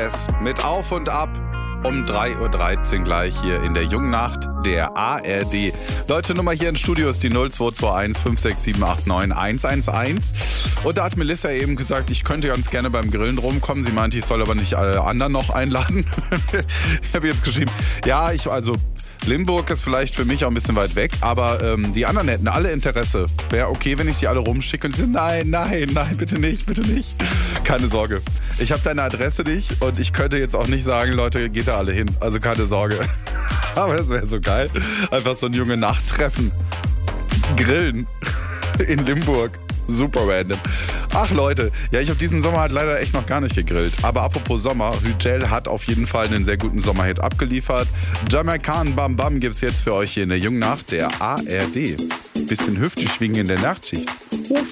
es mit Auf und Ab um 3.13 Uhr gleich hier in der Jungnacht der ARD. Leute, Nummer hier im Studio ist die 0221 56789 111. Und da hat Melissa eben gesagt, ich könnte ganz gerne beim Grillen rumkommen. Sie meinte, ich soll aber nicht alle anderen noch einladen. Ich habe jetzt geschrieben, ja, Limburg ist vielleicht für mich auch ein bisschen weit weg, aber die anderen hätten alle Interesse. Wäre okay, wenn ich die alle rumschicke und sie sagen, nein, bitte nicht. Keine Sorge. Ich habe deine Adresse nicht und ich könnte jetzt auch nicht sagen, Leute, geht da alle hin. Also keine Sorge. Aber es wäre so geil. Einfach so ein junge Nachttreffen. Grillen in Limburg. Super random. Ach Leute, ja, ich habe diesen Sommer halt leider echt noch gar nicht gegrillt. Aber apropos Sommer, Hügel hat auf jeden Fall einen sehr guten Sommerhit abgeliefert. Jamaican Bam Bam gibt's jetzt für euch hier in der Jungnacht der ARD. Bisschen hüftig schwingen in der Nachtschicht.